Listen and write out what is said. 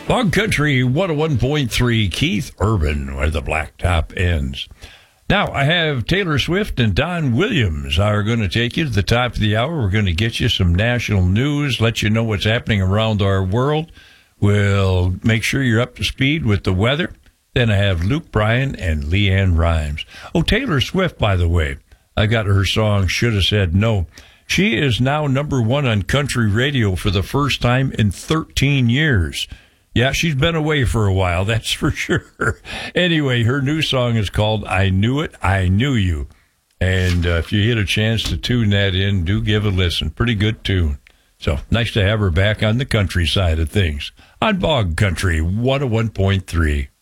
Bog Country 101.3, Keith Urban, where the blacktop ends. Now, I have Taylor Swift and Don Williams are going to take you to the top of the hour. We're going to get you some national news, let you know what's happening around our world. We'll make sure you're up to speed with the weather. Then I have Luke Bryan and Leanne Rimes. Oh, Taylor Swift, by the way, I got her song, Should Have Said No. She is now number one on country radio for the first time in 13 years. Yeah, she's been away for a while, that's for sure. Anyway, her new song is called I Knew It, I Knew You. And if you get a chance to tune that in, do give a listen. Pretty good tune. So nice to have her back on the country side of things on Bog Country 101.3.